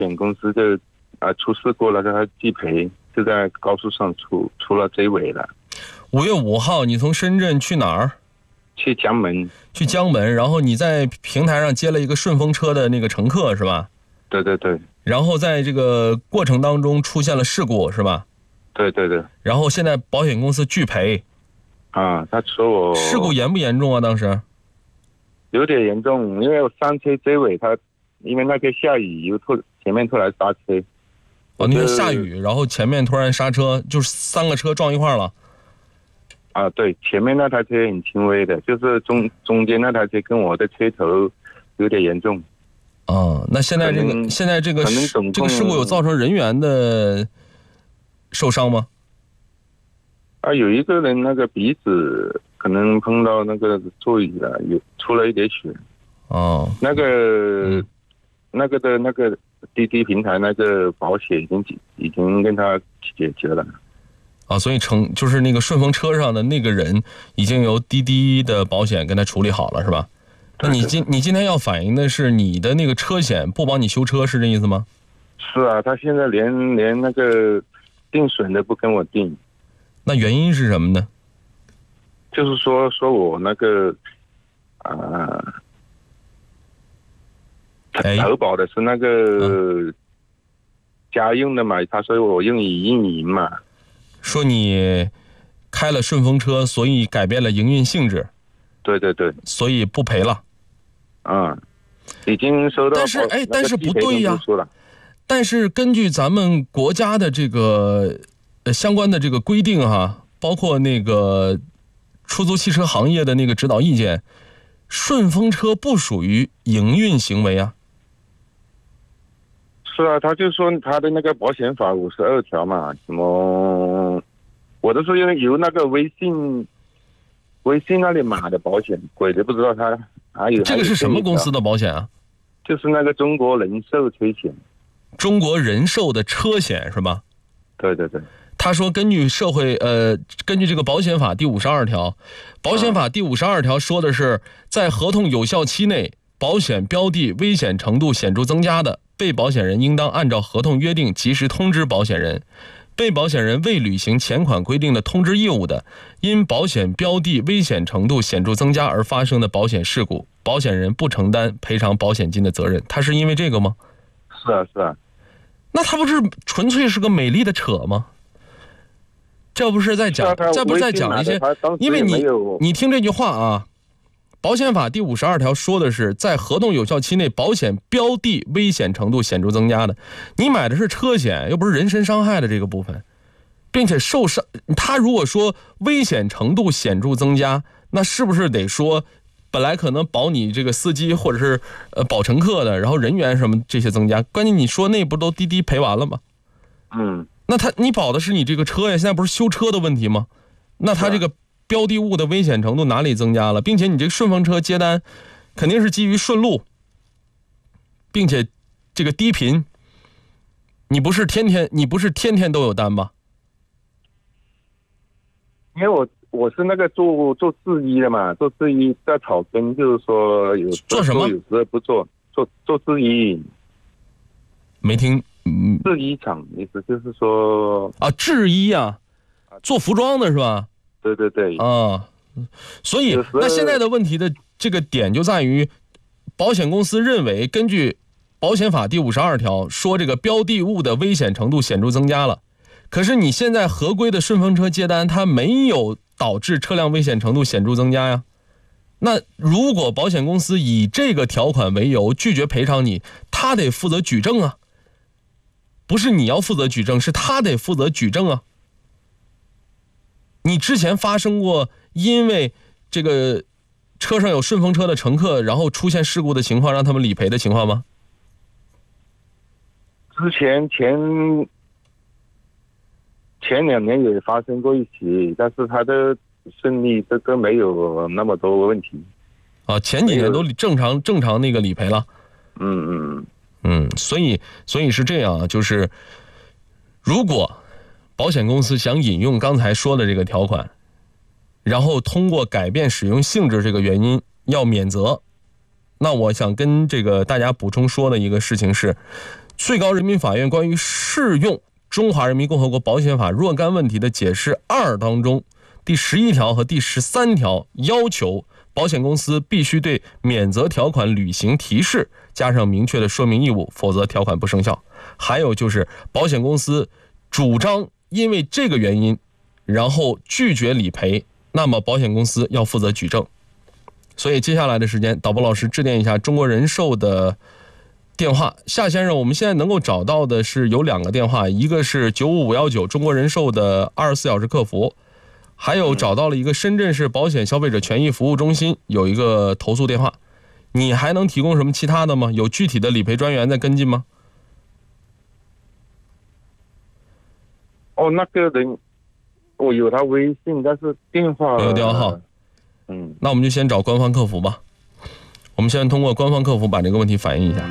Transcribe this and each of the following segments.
险公司就出事故了，他拒赔，就在高速上出了追尾了。 5月5号，你从深圳去哪儿？ 去江门。 去江门，然后你在平台上接了一个顺风车的那个乘客是吧？ 对对对。 然后在这个过程当中出现了事故是吧？ 对对对。 然后现在保险公司拒赔。 他说我事故严不严重啊？当时有点严重，因为我上车追尾他，因为那天下雨，前面突然刹车。 那天下雨，然后前面突然刹车，就是3个车撞一块了。 对，前面那台车很轻微的，就是中间那台车跟我的车头有点严重。 那现在这个事故有造成人员的受伤吗？ 有一个人那个鼻子可能碰到那个座椅了，出了一点血。那个的那个滴滴平台那个保险已经跟他解决了。 所以就是那个顺风车上的那个人已经由滴滴的保险跟他处理好了是吧？那你今天要反映的是你的那个车险不帮你修车，是这意思吗？ 是啊，他现在连那个定损都不跟我定。 那原因是什么呢？ 就是说我那个投保的是那个家用的嘛，他说我用于运营嘛。 说你开了顺风车，所以改变了营运性质。 对对对。 所以不赔了。 已经收到。 但是不对呀。但是根据咱们国家的这个相关的这个规定包括那个出租汽车行业的那个指导意见，顺风车不属于营运行为啊。 是啊，他就说他的那个保险法52条嘛，什么，我都是由那个微信那里买的保险，鬼都不知道他还有。 这个是什么公司的保险啊？ 就是那个中国人寿车险。 中国人寿的车险是吧？ 对对对。 他说根据这个保险法第52条，保险法第52条说的是，在合同有效期内，保险标的危险程度显著增加的，被保险人应当按照合同约定及时通知保险人。被保险人未履行前款规定的通知义务的，因保险标的危险程度显著增加而发生的保险事故，保险人不承担赔偿保险金的责任。他是因为这个吗？ 是啊。那他不是纯粹是个美丽的扯吗？这不是在讲一些，因为你听这句话啊，保险法第52条说的是在合同有效期内保险标的危险程度显著增加的，你买的是车险，又不是人身伤害的这个部分，并且受伤，他如果说危险程度显著增加，那是不是得说本来可能保你这个司机或者是保乘客的，然后人员什么这些增加，关键你说那不都滴滴赔完了吗？那你保的是你这个车呀，现在不是修车的问题吗？那他这个标的物的危险程度哪里增加了？并且你这个顺风车接单肯定是基于顺路，并且这个低频，你不是天天都有单吧？ 因为我是那个做制衣的嘛，做制衣在草根，就是说有做什么？ 有时候不做制衣。 没听。 制衣厂意思就是说制衣做服装的是吧？ 对对对。 所以那现在的问题的这个点就在于，保险公司认为根据保险法第52条说这个标的物的危险程度显著增加了，可是你现在合规的顺风车接单它没有导致车辆危险程度显著增加呀。那如果保险公司以这个条款为由拒绝赔偿你，他得负责举证啊。不是你要负责举证，是他得负责举证啊。你之前发生过因为这个车上有顺风车的乘客然后出现事故的情况让他们理赔的情况吗？ 之前前2年也发生过一起，但是他的顺利都没有那么多问题。 前几年都正常那个理赔了。所以是这样就是如果保险公司想引用刚才说的这个条款，然后通过改变使用性质这个原因要免责，那我想跟这个大家补充说的一个事情是， 最高人民法院关于适用《中华人民共和国保险法》若干问题的解释2当中第11条和第13条要求保险公司必须对免责条款履行提示加上明确的说明义务，否则条款不生效。还有就是保险公司主张因为这个原因然后拒绝理赔，那么保险公司要负责举证。所以接下来的时间，导播老师致电一下中国人寿的电话。夏先生，我们现在能够找到的是有2个电话，一个是95519中国人寿的24小时客服，还有找到了一个深圳市保险消费者权益服务中心有一个投诉电话。你还能提供什么其他的吗？有具体的理赔专员在跟进吗？ 那个人我有他微信，但是电话没有电话号。那我们就先找官方客服吧。我们先通过官方客服把这个问题反映一下。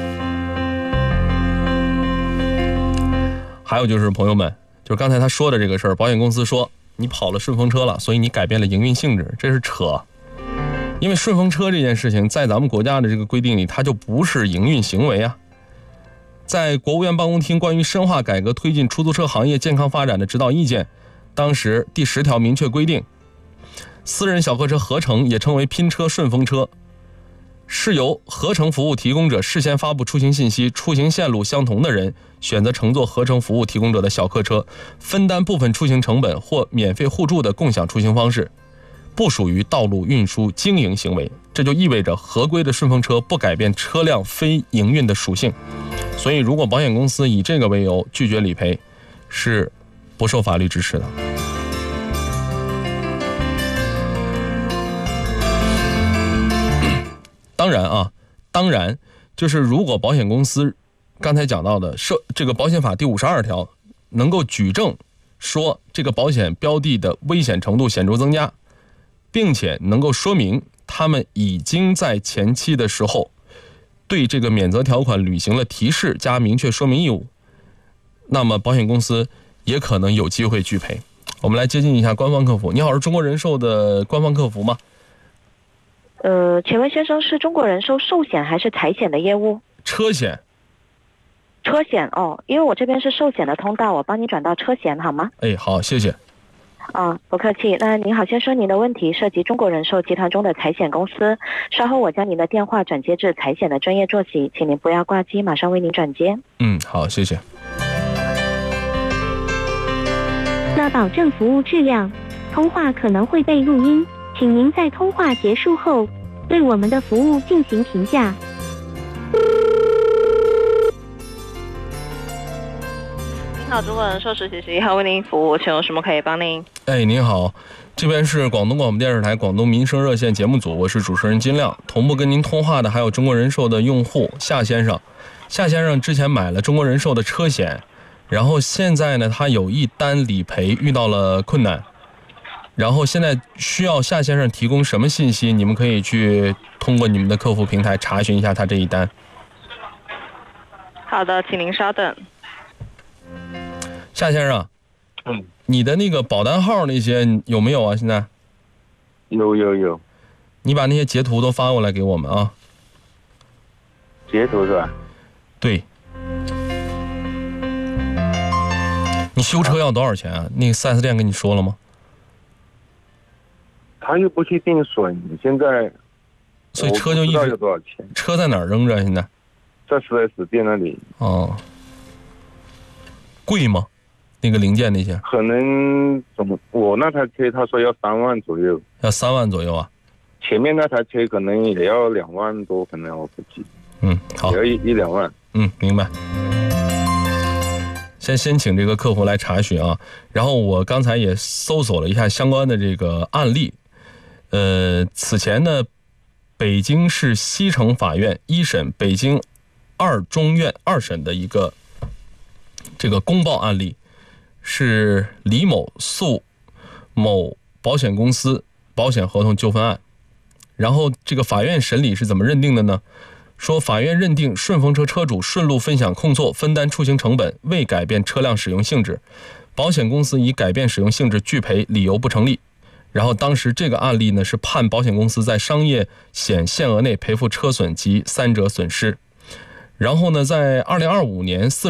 还有就是朋友们，就是刚才他说的这个事儿，保险公司说你跑了顺风车了，所以你改变了营运性质，这是扯。因为顺风车这件事情在咱们国家的这个规定里，它就不是营运行为啊。在国务院办公厅关于深化改革推进出租车行业健康发展的指导意见，当时第10条明确规定，私人小客车合成也称为拼车顺风车，是由合成服务提供者事先发布出行信息，出行线路相同的人选择乘坐合成服务提供者的小客车，分担部分出行成本或免费互助的共享出行方式，不属于道路运输经营行为。这就意味着合规的顺风车不改变车辆非营运的属性。所以如果保险公司以这个为由拒绝理赔，是不受法律支持的。当然就是如果保险公司刚才讲到的这个保险法第52条能够举证说这个保险标的的危险程度显著增加，并且能够说明他们已经在前期的时候对这个免责条款履行了提示加明确说明义务，那么保险公司也可能有机会拒赔。我们来接近一下官方客服。你好，是中国人寿的官方客服吗？ 请问先生是中国人寿寿险还是财险的业务？ 车险。 车险哦，因为我这边是寿险的通道，我帮你转到车险好吗？ 好，谢谢。 不客气。那您好先生，您的问题涉及中国人寿集团中的财险公司，稍后我将您的电话转接至财险的专业座席，请您不要挂机，马上为您转接。 好，谢谢。 为了保证服务质量，通话可能会被录音，请您在通话结束后对我们的服务进行评价。 您好，中国人寿实习11号为您服务，请有什么可以帮您？ 您好，这边是广东广播电视台广东民生热线节目组，我是主持人金亮。同步跟您通话的还有中国人寿的用户夏先生。夏先生之前买了中国人寿的车险，然后现在呢他有一单理赔遇到了困难，然后现在需要夏先生提供什么信息，你们可以去通过你们的客服平台查询一下他这一单。 好的，请您稍等。 夏先生，你的那个保单号那些有没有啊？现在有。 你把那些截图都发过来给我们啊。 截图是吧？ 对。你修车要多少钱啊？那个 4S 店跟你说了吗？ 他又不去定损，现在所以车就一直有多少钱？ 车在哪儿扔着？现在在 4S 店那里。 贵吗？那个零件那些？ 可能我那台车他说要3万左右。 要3万左右啊？ 前面那台车可能也要2万多，可能我估计。 好。 也要1-2万。 明白。先请这个客服来查询啊。然后我刚才也搜索了一下相关的这个案例。此前呢，北京市西城法院一审、北京2中院2审的一个这个公报案例，是李某诉某保险公司保险合同纠纷案。然后这个法院审理是怎么认定的呢？说法院认定顺风车车主顺路分享控挫，分担出行成本，未改变车辆使用性质，保险公司以改变使用性质拒赔理由不成立。然后当时这个案例呢是判保险公司在商业险限额内赔付车损及3者损失。 然后呢，在2025年4